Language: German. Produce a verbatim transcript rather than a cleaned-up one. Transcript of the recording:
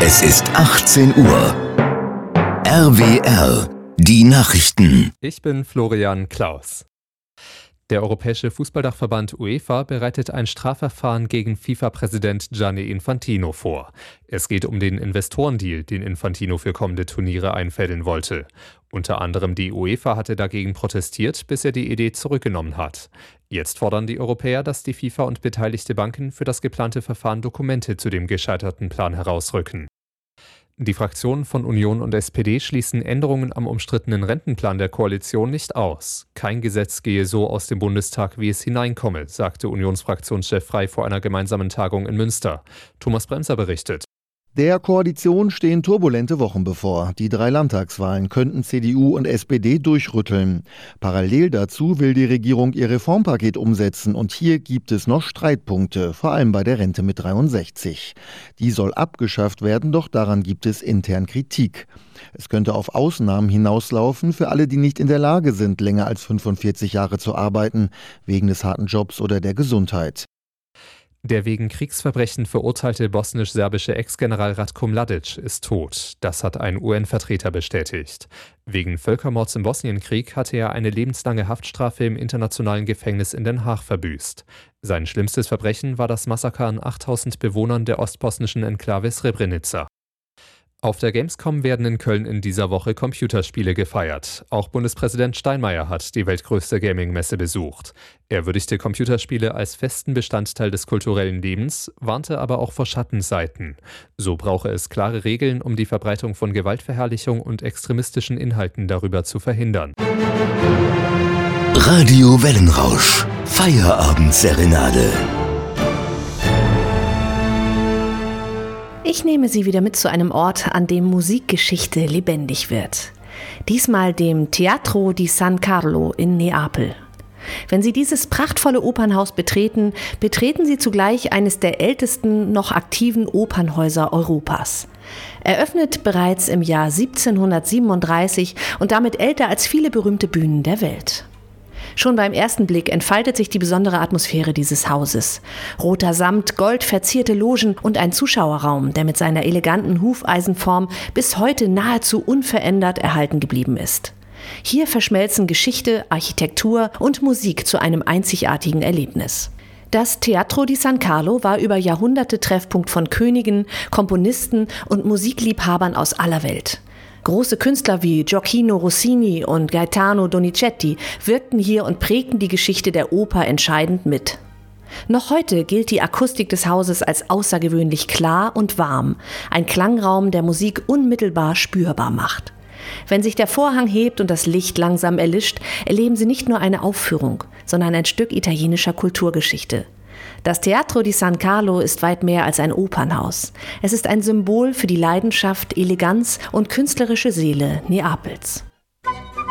Es ist achtzehn Uhr. R W R, die Nachrichten. Ich bin Florian Klaus. Der Europäische Fußballdachverband UEFA bereitet ein Strafverfahren gegen FIFA-Präsident Gianni Infantino vor. Es geht um den Investorendeal, den Infantino für kommende Turniere einfädeln wollte. Unter anderem die UEFA hatte dagegen protestiert, bis er die Idee zurückgenommen hat. Jetzt fordern die Europäer, dass die FIFA und beteiligte Banken für das geplante Verfahren Dokumente zu dem gescheiterten Plan herausrücken. Die Fraktionen von Union und S P D schließen Änderungen am umstrittenen Rentenplan der Koalition nicht aus. Kein Gesetz gehe so aus dem Bundestag, wie es hineinkomme, sagte Unionsfraktionschef Frey vor einer gemeinsamen Tagung in Münster. Thomas Bremser berichtet. Der Koalition stehen turbulente Wochen bevor. Die drei Landtagswahlen könnten C D U und S P D durchrütteln. Parallel dazu will die Regierung ihr Reformpaket umsetzen und hier gibt es noch Streitpunkte, vor allem bei der Rente mit dreiundsechzig. Die soll abgeschafft werden, doch daran gibt es intern Kritik. Es könnte auf Ausnahmen hinauslaufen für alle, die nicht in der Lage sind, länger als fünfundvierzig Jahre zu arbeiten, wegen des harten Jobs oder der Gesundheit. Der wegen Kriegsverbrechen verurteilte bosnisch-serbische Ex-General Ratko Mladic ist tot. Das hat ein U N-Vertreter bestätigt. Wegen Völkermords im Bosnienkrieg hatte er eine lebenslange Haftstrafe im internationalen Gefängnis in Den Haag verbüßt. Sein schlimmstes Verbrechen war das Massaker an achttausend Bewohnern der ostbosnischen Enklave Srebrenica. Auf der Gamescom werden in Köln in dieser Woche Computerspiele gefeiert. Auch Bundespräsident Steinmeier hat die weltgrößte Gaming-Messe besucht. Er würdigte Computerspiele als festen Bestandteil des kulturellen Lebens, warnte aber auch vor Schattenseiten. So brauche es klare Regeln, um die Verbreitung von Gewaltverherrlichung und extremistischen Inhalten darüber zu verhindern. Radio Wellenrausch, Feierabendserenade. Ich nehme Sie wieder mit zu einem Ort, an dem Musikgeschichte lebendig wird. Diesmal dem Teatro di San Carlo in Neapel. Wenn Sie dieses prachtvolle Opernhaus betreten, betreten Sie zugleich eines der ältesten noch aktiven Opernhäuser Europas. Eröffnet bereits im Jahr siebzehnhundertsiebenunddreißig und damit älter als viele berühmte Bühnen der Welt. Schon beim ersten Blick entfaltet sich die besondere Atmosphäre dieses Hauses. Roter Samt, goldverzierte Logen und ein Zuschauerraum, der mit seiner eleganten Hufeisenform bis heute nahezu unverändert erhalten geblieben ist. Hier verschmelzen Geschichte, Architektur und Musik zu einem einzigartigen Erlebnis. Das Teatro di San Carlo war über Jahrhunderte Treffpunkt von Königen, Komponisten und Musikliebhabern aus aller Welt. Große Künstler wie Gioacchino Rossini und Gaetano Donizetti wirkten hier und prägten die Geschichte der Oper entscheidend mit. Noch heute gilt die Akustik des Hauses als außergewöhnlich klar und warm, ein Klangraum, der Musik unmittelbar spürbar macht. Wenn sich der Vorhang hebt und das Licht langsam erlischt, erleben Sie nicht nur eine Aufführung, sondern ein Stück italienischer Kulturgeschichte. Das Teatro di San Carlo ist weit mehr als ein Opernhaus. Es ist ein Symbol für die Leidenschaft, Eleganz und künstlerische Seele Neapels.